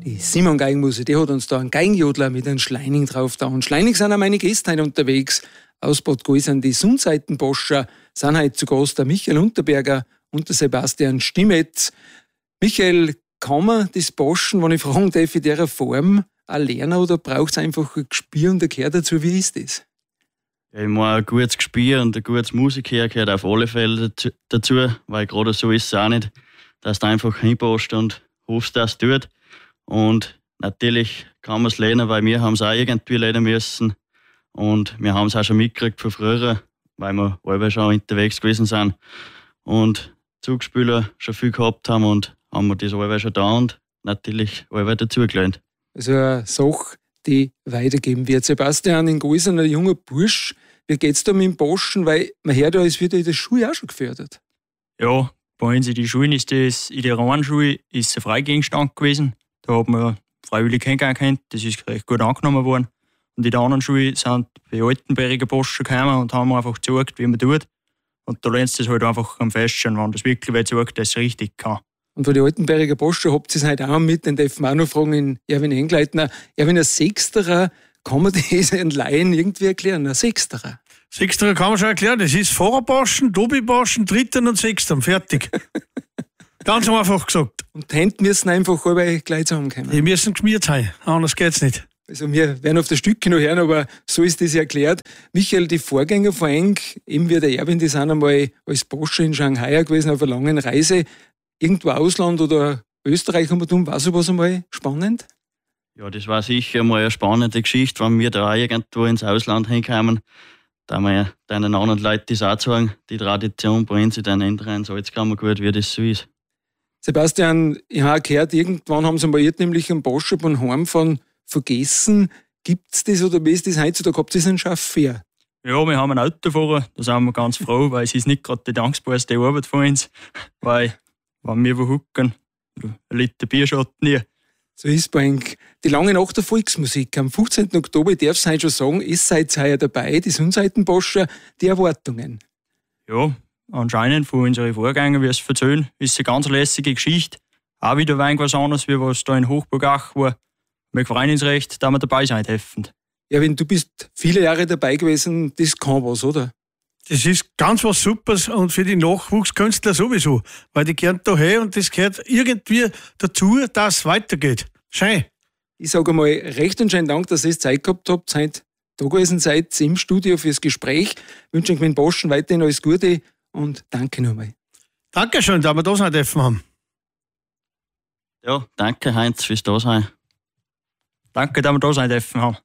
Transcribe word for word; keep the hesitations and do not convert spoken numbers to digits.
Die Simon Geigenmusik, die hat uns da einen Geigenjodler mit einem Schleining drauf da. Und Schleining sind auch meine Gäste heute unterwegs. Aus Bad Gal sind die Sundseitenboscher, sind heute zu Gast der Michael Unterberger und der Sebastian Stimmetz. Michael, kann man das Boschen, wenn ich fragen darf, in dieser Form auch lernen oder braucht es einfach ein Gespür und ein Gehör dazu? Wie ist das? Ja, ich meine, ein gutes Gespür und ein gutes Musiker gehört auf alle Fälle dazu, weil gerade so ist es auch nicht, dass du einfach hinpasst und hoffst, dass es tut. Und natürlich kann man es lernen, weil wir haben es auch irgendwie lernen müssen. Und wir haben es auch schon mitgekriegt von früher, weil wir alle schon unterwegs gewesen sind und Zugspieler schon viel gehabt haben und haben wir das alle schon da und natürlich alle dazugelernt. Also eine Sache, die weitergeben wird. Sebastian, in Gal ist ein junger Bursch. Wie geht es da mit dem Boschen? Weil man hört, da ist wieder in der Schule auch schon gefördert. Ja, bei uns in der Schule ist das, in der Rheinschule ist es ein Freigegenstand gewesen. Da hat man freiwillig hingehen können. Das ist recht gut angenommen worden. Und in der anderen Schule sind die Altenberger Burschen gekommen und haben einfach gezeigt, wie man tut. Und da lernst du es halt einfach am Feststellen, wenn das wirklich wer zeigt, dass es richtig kann. Und von den Altenberger Burschen habt ihr es heute auch mit, den dürfen wir auch noch fragen, in Erwin Engleitner. Erwin, ein Sechsterer, kann man das einen Laien irgendwie erklären? Ein Sechsterer? Sechsterer kann man schon erklären, das ist Fahrerburschen, Dobi-Burschen, Dritten und Sechstern, fertig. Ganz einfach gesagt. Und die Hände müssen einfach alle gleich zusammenkommen. Die müssen geschmiert sein, anders geht's nicht. Also wir werden auf das Stück noch hören, aber so ist das erklärt. Michael, die Vorgänger von Eng, eben wie der Erwin, die sind einmal als Bursche in Shanghai gewesen auf einer langen Reise. Irgendwo Ausland oder Österreich haben wir tun, war sowas einmal spannend? Ja, das war sicher mal eine spannende Geschichte, wenn wir da auch irgendwo ins Ausland hinkamen. Da wir den anderen Leuten das auch sagen, die Tradition bei uns in den anderen Salzkammergut, wie das so ist. Sebastian, ich habe gehört, irgendwann haben sie mal irrtümlich einen Boschen beim Heimfahren vergessen. Gibt es das oder wie ist das heutzutage? Habt ihr das einen Chauffeur? Ja, wir haben einen Autofahrer, da sind wir ganz froh, weil es ist nicht gerade die dankbarste Arbeit von uns. Weil, wenn wir wo hucken, ein Liter Bier schadet nie. So ist es bei Eng. Die lange Nacht der Volksmusik. Am fünfzehnten Oktober, ich darf es heute schon sagen, ist seid heuer dabei, die Sundseitenboscher, die Erwartungen. Ja, anscheinend von unseren Vorgängern, wie es erzählen, ist es eine ganz lässige Geschichte. Auch wieder ein was anderes, wie was da in Hochburgach war. Wir freuen uns recht, da wir dabei sein dürfen. Ja, wenn du bist viele Jahre dabei gewesen, das kann was, oder? Das ist ganz was Supers und für die Nachwuchskünstler sowieso, weil die gehören da her und das gehört irgendwie dazu, dass es weitergeht. Schön. Ich sage einmal recht und schön Dank, dass ihr Zeit gehabt habt, seid da gewesen seid im Studio fürs Gespräch. Ich wünsche euch mit dem Boschen weiterhin alles Gute und danke nochmal. Dankeschön, dass wir da sein dürfen haben. Ja, danke Heinz fürs Dasein. Danke, dass wir da sein dürfen haben.